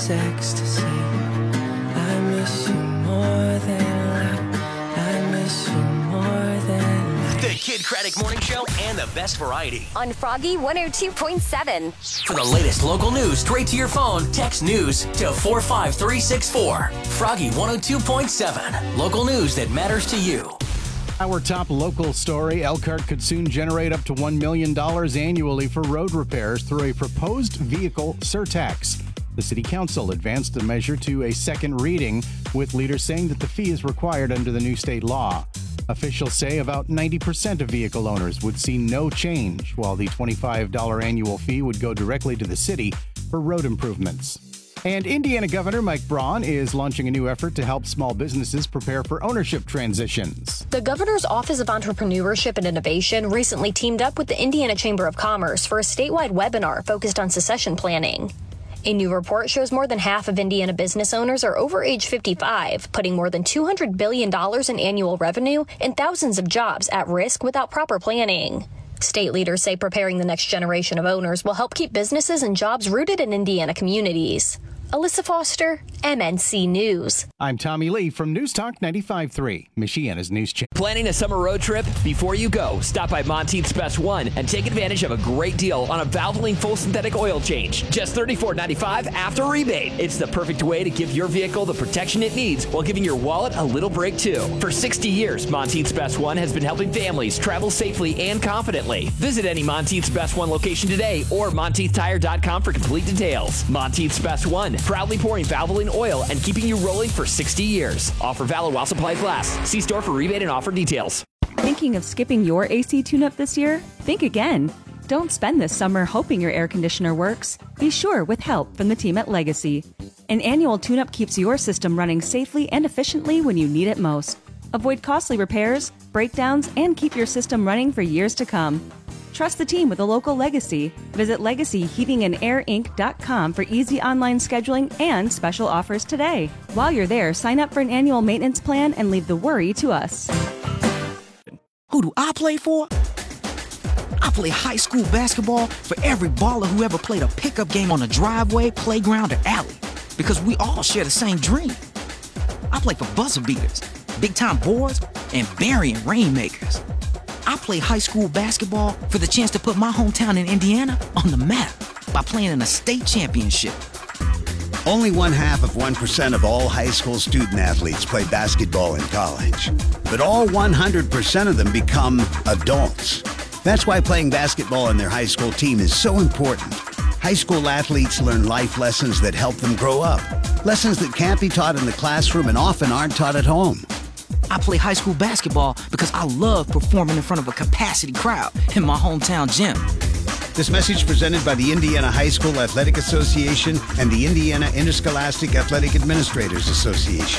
is ecstasy. I miss you more than life. I miss you more than life. The Kid Craddock Morning Show and the best variety. On Froggy 102.7. For the latest local news straight to your phone, text news to 45364. Froggy 102.7. Local news that matters to you. Our top local story, Elkhart could soon generate up to $1 million annually for road repairs through a proposed vehicle surtax. The City Council advanced the measure to a second reading, with leaders saying that the fee is required under the new state law. Officials say about 90% of vehicle owners would see no change, while the $25 annual fee would go directly to the city for road improvements. And Indiana Governor Mike Braun is launching a new effort to help small businesses prepare for ownership transitions. The Governor's Office of Entrepreneurship and Innovation recently teamed up with the Indiana Chamber of Commerce for a statewide webinar focused on succession planning. A new report shows more than half of Indiana business owners are over age 55, putting more than $200 billion in annual revenue and thousands of jobs at risk without proper planning. State leaders say preparing the next generation of owners will help keep businesses and jobs rooted in Indiana communities. Alyssa Foster, MNC News. I'm Tommy Lee from News Talk 95.3, Michiana's news channel. Planning a summer road trip? Before you go, stop by Monteith's Best One and take advantage of a great deal on a Valvoline full synthetic oil change. Just $34.95 after rebate. It's the perfect way to give your vehicle the protection it needs while giving your wallet a little break too. For 60 years, Monteith's Best One has been helping families travel safely and confidently. Visit any Monteith's Best One location today or MonteithTire.com for complete details. Monteith's Best One, proudly pouring Valvoline oil and keeping you rolling for 60 years. Offer valid while supplies last. See store for rebate and offer details. Thinking of skipping your AC tune-up this year? Think again. Don't spend this summer hoping your air conditioner works. Be sure with help from the team at Legacy. An annual tune-up keeps your system running safely and efficiently when you need it most. Avoid costly repairs, breakdowns, and keep your system running for years to come. Trust the team with a local Legacy. Visit LegacyHeatingandAirInc.com for easy online scheduling and special offers today. While you're there, sign up for an annual maintenance plan and leave the worry to us. Who do I play for? I play high school basketball for every baller who ever played a pickup game on a driveway, playground, or alley. Because we all share the same dream. I play for buzzer beaters, big-time boards, and burying rainmakers. I play high school basketball for the chance to put my hometown in Indiana on the map by playing in a state championship. Only 0.5% of all high school student athletes play basketball in college. But all 100% of them become adults. That's why playing basketball on their high school team is so important. High school athletes learn life lessons that help them grow up. Lessons that can't be taught in the classroom and often aren't taught at home. I play high school basketball because I love performing in front of a capacity crowd in my hometown gym. This message presented by the Indiana High School Athletic Association and the Indiana Interscholastic Athletic Administrators Association.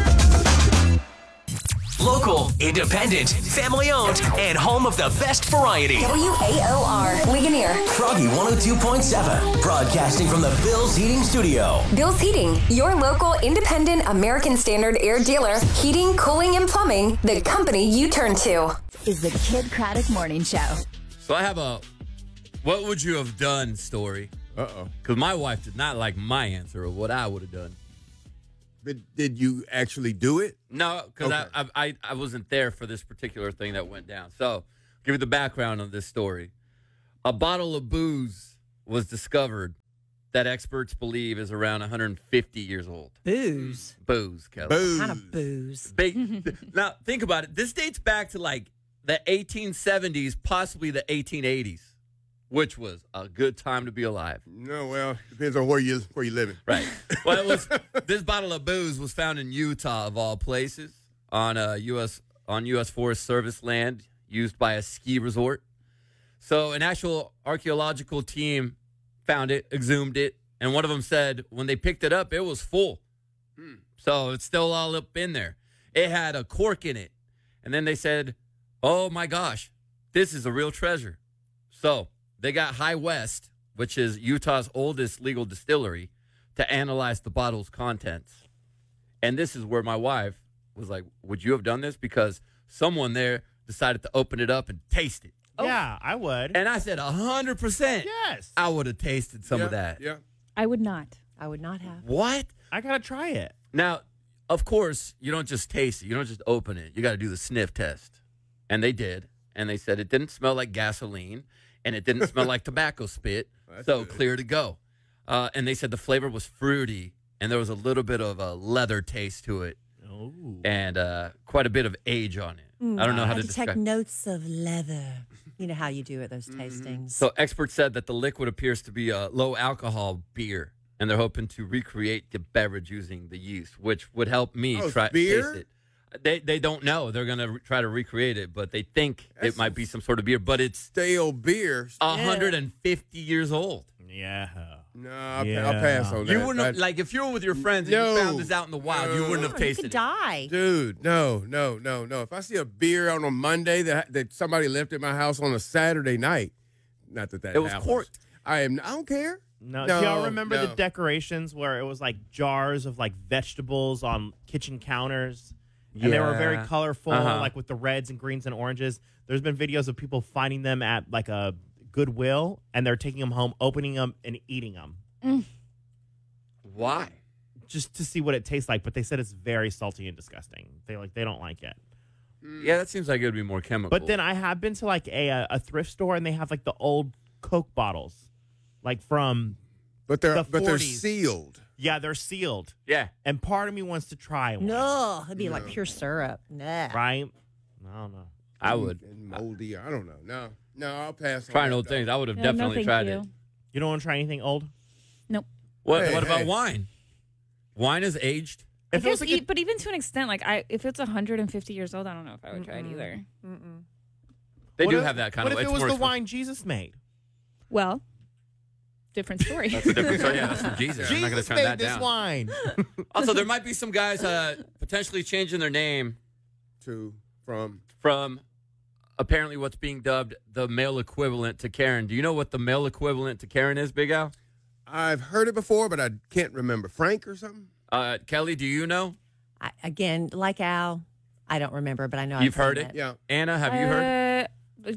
Local, independent, family-owned, and home of the best variety. WAOR, Ligonier. Froggy 102.7, broadcasting from the Bill's Heating Studio. Bill's Heating, your local independent American Standard air dealer. Heating, cooling, and plumbing, the company you turn to. Is the Kid Craddock Morning Show. So I have a what would you have done story. Uh-oh. Because my wife did not like my answer of what I would have done. But did you actually do it? No, because Okay. I wasn't there for this particular thing that went down. So, give you the background on this story. A bottle of booze was discovered that experts believe is around 150 years old. Booze? Booze, Kelly. Booze. What kind of booze? Now, think about it. This dates back to like the 1870s, possibly the 1880s, which was a good time to be alive. No, well, depends on where you living. Right. Well, this bottle of booze was found in Utah, of all places, on U.S. Forest Service land used by a ski resort. So an actual archaeological team found it, exhumed it, and one of them said when they picked it up, it was full. So it's still all up in there. It had a cork in it. And then they said, oh, my gosh, this is a real treasure. So they got High West, which is Utah's oldest legal distillery, to analyze the bottle's contents. And this is where my wife was like, would you have done this? Because someone there decided to open it up and taste it. Yeah, I would. And I said 100%. Yes. I would have tasted some of that. Yeah. I would not. I would not have. What? I gotta try it. Now, of course, you don't just taste it. You don't just open it. You got to do the sniff test. And they did. And they said it didn't smell like gasoline, and it didn't smell like tobacco spit. So clear to go. And they said the flavor was fruity, and there was a little bit of a leather taste to it. Oh. And quite a bit of age on it. I don't know how to detect describe. notes of leather. You know how you do at those tastings. So experts said that the liquid appears to be a low alcohol beer, and they're hoping to recreate the beverage using the yeast, which would help me try beer? taste it. They don't know. They're going to try to recreate it, but they think it might be some sort of beer. But it's stale beer. 150 years old. Yeah. No, I'll pass on that. You wouldn't like if you were with your friends and you found this out in the wild. You wouldn't have tasted You could die. Dude, no. If I see a beer on a Monday that somebody left at my house on a Saturday night, not that it was happens. corked. I don't care. No, do y'all remember the decorations where it was like jars of like vegetables on kitchen counters? And they were very colorful, like with the reds and greens and oranges. There's been videos of people finding them at like a Goodwill, and they're taking them home, opening them, and eating them. Why? Just to see what it tastes like. But they said it's very salty and disgusting. They don't like it. Yeah, that seems like it would be more chemical. But then I have been to like a thrift store, and they have like the old Coke bottles, like from but they're the 40s. They're sealed. Yeah, they're sealed. Yeah, and part of me wants to try one. No, it'd be like pure syrup. Nah. Right? I don't know. I would. And moldy. I don't know. No, I'll pass. Trying old things. I would have definitely tried it. You don't want to try anything old? Nope. What about wine? Wine is aged. But even to an extent, like if it's 150 years old, I don't know if I would try it either. They do have that kind of. What if it was the wine Jesus made? Well, different story. That's a different story. Yeah, that's from Jesus. I'm not going to turn that this down. Wine. Also, there might be some guys potentially changing their name from apparently what's being dubbed the male equivalent to Karen. Do you know what the male equivalent to Karen is, Big Al? I've heard it before, but I can't remember. Frank or something? Kelly, do you know? Again, like Al, I don't remember, but I know You've I've heard seen it? Yeah. Anna, have you heard?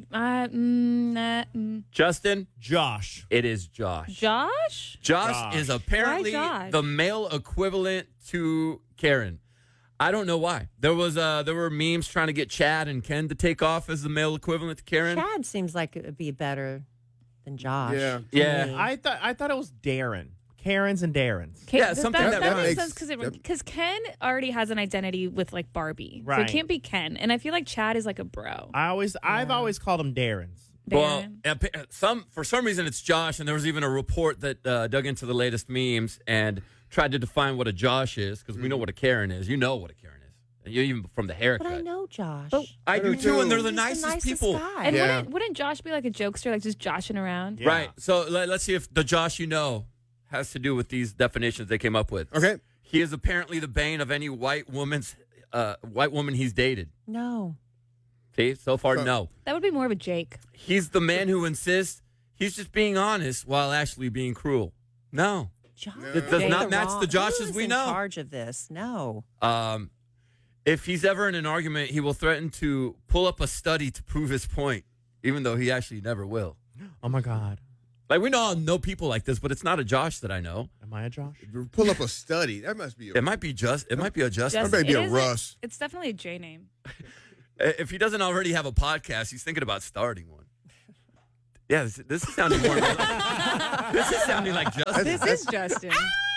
Justin? Josh. It is Josh. Josh is apparently Josh? the male equivalent to Karen. I don't know why. There were memes trying to get Chad and Ken to take off as the male equivalent to Karen. Chad seems like it would be better than Josh. Yeah. I thought it was Darren. Karen's and Darren's. Something that makes sense because Ken already has an identity with like Barbie, so Right. it can't be Ken. And I feel like Chad is like a bro. I've always called them Darren's. Well, for some reason it's Josh, and there was even a report that dug into the latest memes and tried to define what a Josh is, because we know what a Karen is. You know what a Karen is, and you even from the haircut. But I know Josh. I do too, and they're the He's nicest people. guy. And wouldn't Josh be like a jokester, like just joshing around? Right. So let's see if the Josh you know has to do with these definitions they came up with. Okay. He is apparently the bane of any white woman he's dated. No. See, so far, no. That would be more of a Jake. He's the man who insists he's just being honest while actually being cruel. No. Josh. It does not match the Joshes Who's we in know. charge of this? No. If he's ever in an argument, he will threaten to pull up a study to prove his point, even though he actually never will. Oh, my God. Like, we all know people like this, but it's not a Josh that I know. Am I a Josh? Pull up a study. That must be. It might be a Justin. That may be a Russ. It's definitely a J name. If he doesn't already have a podcast, he's thinking about starting one. Yeah, this is sounding more like this is sounding like Justin. This is Justin.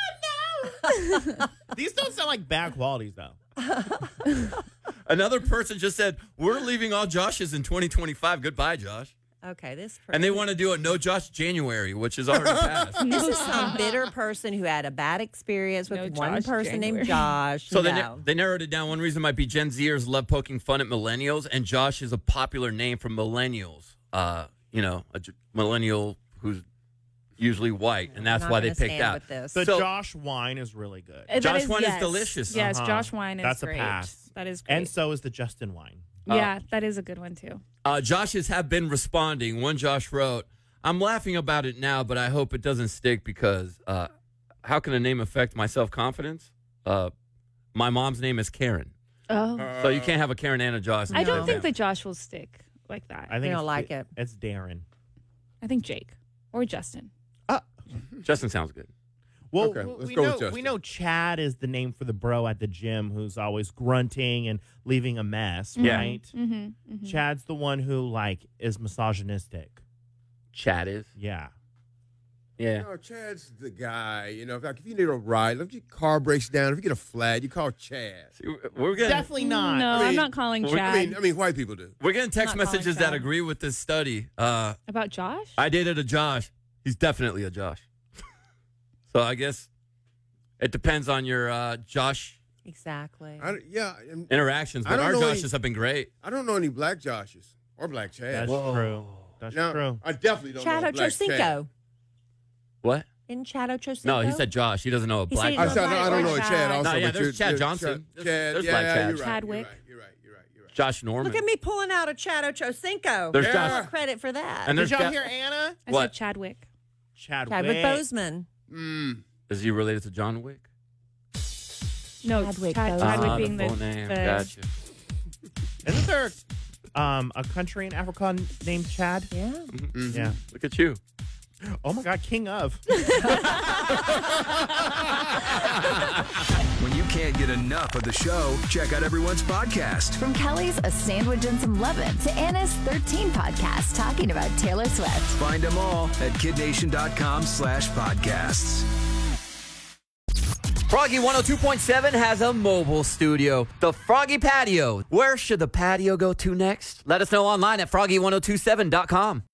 These don't sound like bad qualities, though. Another person just said, we're leaving all Joshes in 2025. Goodbye, Josh. Okay, this person. And they want to do a no Josh January, which is already passed. This is some bitter person who had a bad experience with one Josh person January. named Josh. So No. they narrowed it down. One reason might be Gen Zers love poking fun at millennials, and Josh is a popular name for millennials. A millennial who's usually white, and that's not why they gonna picked stand out. with this. The So- Josh wine is really good. Josh wine is delicious. Yes, Josh wine is That's great. a pass. That is great. And so is the Justin wine. Yeah, that is a good one too. Joshes have been responding. One Josh wrote, I'm laughing about it now, but I hope it doesn't stick because how can a name affect my self-confidence? My mom's name is Karen. Oh. So you can't have a Karen and a Josh. I don't think that Josh will stick like that. I think don't like it. It's Darren. I think Jake or Justin. Justin sounds good. Well, Okay, let's we go know, with Justin. we know Chad is the name for the bro at the gym who's always grunting and leaving a mess, Yeah. right? Chad's the one who like is misogynistic. Chad is. Yeah. Yeah. You know, Chad's the guy. You know, if you need a ride, if your car breaks down, if you get a flat, you call Chad. We're gonna Definitely not. No, I'm not calling Chad. I mean, white people do. We're getting text Not calling messages that Chad. agree with this study. About Josh? I dated a Josh. He's definitely a Josh. So I guess it depends on your Josh Exactly. interactions. But our Joshes have been great. I don't know any black Joshes or black Chads. That's true. That's true. I definitely don't Chad know a black Chad. Ochocinco. What? In Chad Ochocinco? No, he said Josh. He doesn't know a He black said he Josh. doesn't know I don't know a Chad also. No, yeah, but there's you're- Chad you're- Johnson. Chad, There's yeah, black yeah, Chad. you're right, Chadwick. You're right. Josh Norman. Look at me pulling out a Chad Ochocinco. There's Give Josh- him credit for that. And Did there's y'all Ga- hear Anna? I What? said Chadwick. Chadwick Boseman. Is he related to John Wick? No, Chadwick Chadwick Ah, being the the, full name. the Gotcha. Isn't there a country in Africa named Chad? Yeah. Yeah. Look at you. Oh my God, king of. When you can't get enough of the show, check out everyone's podcast. From Kelly's A Sandwich and Some Lovin' to Anna's 13 podcast talking about Taylor Swift. Find them all at kidnation.com/podcasts. Froggy 102.7 has a mobile studio, the Froggy Patio. Where should the patio go to next? Let us know online at froggy1027.com.